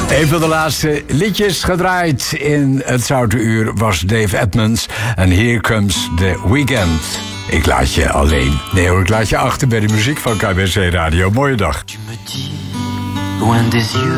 Een van de laatste liedjes gedraaid in het Zoute Uur was Dave Edmunds. En Here Comes the Weekend. Ik laat je alleen. Nee hoor, ik laat je achter bij de muziek van KBC Radio. Mooie dag. Tu me dis, loin des yeux.